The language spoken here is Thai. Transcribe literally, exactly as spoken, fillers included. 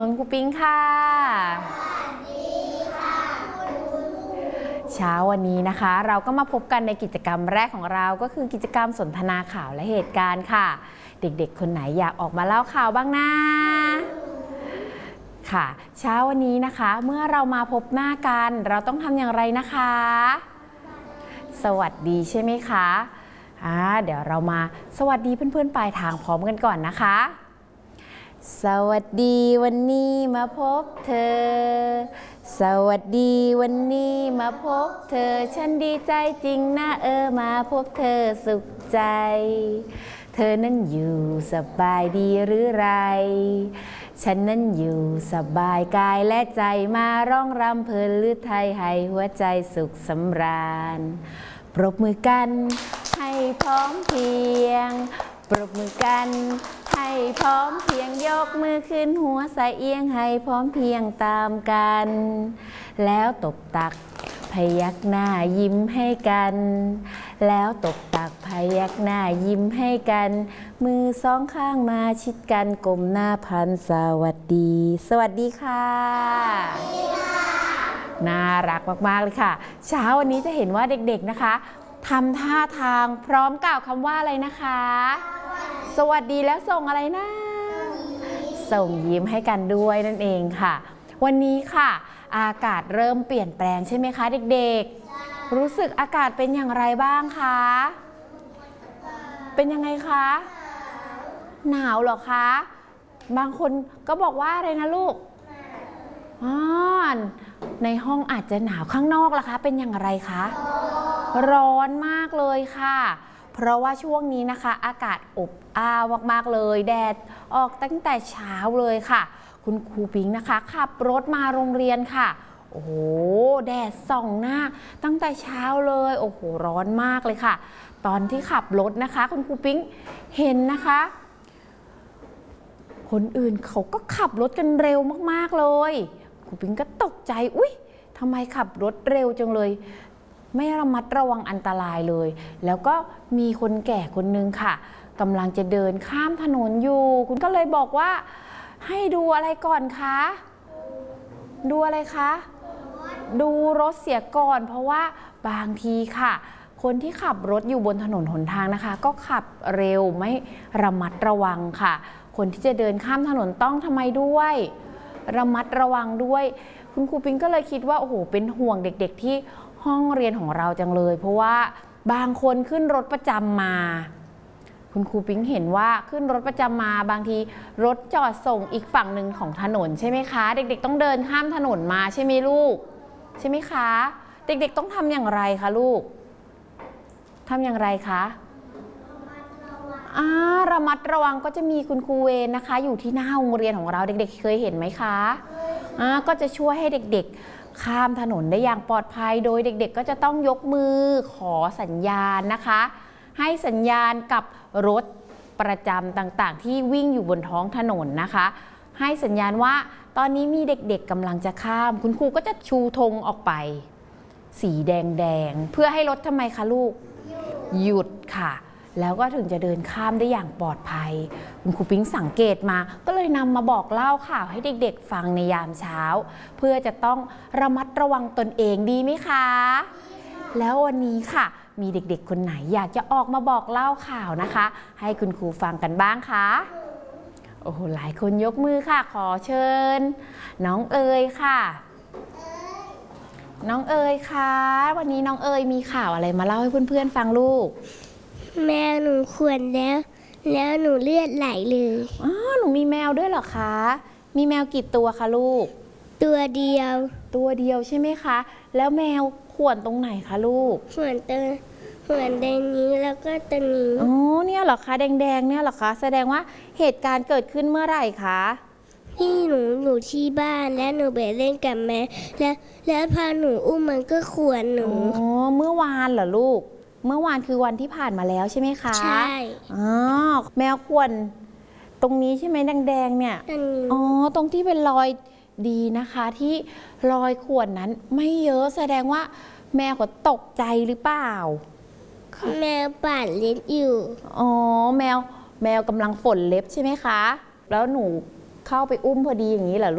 คุณครูปิงค่ะเช้าวันนี้นะคะเราก็มาพบกันในกิจกรรมแรกของเราก็คือกิจกรรมสนทนาข่าวและเหตุการณ์ค่ะเด็กๆคนไหนอยากออกมาเล่าข่าวบ้างนะค่ะเช้าวันนี้นะคะเมื่อเรามาพบหน้ากันเราต้องทำอย่างไรนะคะสวัสดีใช่ไหมคะอ่าเดี๋ยวเรามาสวัสดีเพื่อนๆปลายทางพร้อมกันก่อนนะคะสวัสดีวันนี้มาพบเธอสวัสดีวันนี้มาพบเธอฉันดีใจจริงนะเออมาพบเธอสุขใจเธอนั้นอยู่สบายดีหรือไรฉันนั้นอยู่สบายกายและใจมาร้องรำเพลินลือไทยให้หัวใจสุขสำราญปรบมือกันให้พร้อมเพรียงปรบมือกันให้พร้อมเพรียงยกมือขึ้นหัวใส่เอียงให้พร้อมเพรียงตามกันแล้วตบตักพยักหน้ายิ้มให้กันแล้วตบตักพยักหน้ายิ้มให้กันมือสองข้างมาชิดกันกลมหน้าพันสวัสดีสวัสดีค่ะน่ารักมากๆเลยค่ะเช้าวันนี้จะเห็นว่าเด็กๆนะคะทำท่าทางพร้อมกล่าวคำว่าอะไรนะคะสวัสดีแล้วส่งอะไรนะส่งยิ้มให้กันด้วยนั่นเองค่ะวันนี้ค่ะอากาศเริ่มเปลี่ยนแปลงใช่ไหมคะเด็กๆรู้สึกอากาศเป็นอย่างไรบ้างคะเป็นยังไงคะหนาวเหรอคะบางคนก็บอกว่าอะไรนะลูกอ๋อในห้องอาจจะหนาวข้างนอกล่ะคะเป็นอย่างไรคะร้อนมากเลยค่ะเพราะว่าช่วงนี้นะคะอากาศอบอ้าวมากๆเลยแดดออกตั้งแต่เช้าเลยค่ะคุณครูปิงนะคะขับรถมาโรงเรียนค่ะโอ้โหแดดส่องหน้าตั้งแต่เช้าเลยโอ้โหร้อนมากเลยค่ะตอนที่ขับรถนะคะคุณครูปิงเห็นนะคะคนอื่นเขาก็ขับรถกันเร็วมากๆเลยครูปิงก็ตกใจอุ๊ยทำไมขับรถเร็วจังเลยไม่ระมัดระวังอันตรายเลยแล้วก็มีคนแก่คนนึงค่ะกำลังจะเดินข้ามถนนอยู่คุณก็เลยบอกว่าให้ดูอะไรก่อนคะดูอะไรคะดูรถเสียก่อนเพราะว่าบางทีค่ะคนที่ขับรถอยู่บนถนนหนทางนะคะก็ขับเร็วไม่ระมัดระวังค่ะคนที่จะเดินข้ามถนนต้องทำไมด้วยระมัดระวังด้วยคุณครูปิงก็เลยคิดว่าโอ้โหเป็นห่วงเด็กๆที่ห้องเรียนของเราจังเลยเพราะว่าบางคนขึ้นรถประจำมาคุณครูปิ๊งเห็นว่าขึ้นรถประจำมาบางทีรถจอดส่งอีกฝั่งหนึ่งของถนนใช่ไหมคะเด็กๆต้องเดินข้ามถนนมาใช่ไหมลูกใช่ไหมคะเด็กๆต้องทำอย่างไรคะลูกทำอย่างไรคะอ่าระมัดระวังก็จะมีคุณครูเวรนะคะอยู่ที่หน้าโรงเรียนของเราเด็กๆเคยเห็นไหมคะอ่าก็จะช่วยให้เด็กๆข้ามถนนได้อย่างปลอดภัยโดยเด็กๆก็จะต้องยกมือขอสัญญาณนะคะให้สัญญาณกับรถประจำต่างๆที่วิ่งอยู่บนท้องถนนนะคะให้สัญญาณว่าตอนนี้มีเด็กๆกำลังจะข้ามคุณครูก็จะชูธงออกไปสีแดงๆเพื่อให้รถทำไมคะลูกหยุดค่ะแล้วก็ถึงจะเดินข้ามได้อย่างปลอดภัยคุณครูปิ๊งสังเกตมาก็เลยนำมาบอกเล่าข่าวให้เด็กๆฟังในยามเช้าเพื่อจะต้องระมัดระวังตนเองดีไหมคะแล้ววันนี้ค่ะมีเด็กๆคนไหนอยากจะออกมาบอกเล่าข่าวนะคะให้คุณครูฟังกันบ้างคะโอ้โหหลายคนยกมือค่ะขอเชิญน้องเอ๋ยค่ะน้องเอ๋ยคะวันนี้น้องเอ๋ยมีข่าวอะไรมาเล่าให้เพื่อนๆฟังลูกแมวหนูข่วนแล้วแล้วหนูเลือดไหลเลยอ๋อหนูมีแมวด้วยเหรอคะมีแมวกี่ตัวคะลูกตัวเดียวตัวเดียวใช่ไหมคะแล้วแมวข่วนตรงไหนคะลูกข่วนตัวข่วนแดงนี้แล้วก็ตัวนี้อ๋อเนี่ยเหรอคะแดงๆเนี่ยเหรอคะแสดงว่าเหตุการณ์เกิดขึ้นเมื่อไหร่คะที่หนูอยู่ที่บ้านและหนูไปเล่นกับแม่แล้วแล้วพอหนูอุ้มมันก็ข่วนหนูอ๋อเมื่อวานเหรอลูกเมื่อวานคือวันที่ผ่านมาแล้วใช่ไหมคะใช่อ๋อแมวข่วนตรงนี้ใช่ไหมแดงๆเนี่ยอ๋อตรงที่เป็นรอยดีนะคะที่รอยข่วนนั้นไม่เยอะแสดงว่าแมวก็ตกใจหรือเปล่าแมวป่านเล็บอยู่อ๋อแมวแมวกำลังฝนเล็บใช่ไหมคะแล้วหนูเข้าไปอุ้มพอดีอย่างนี้เหรอ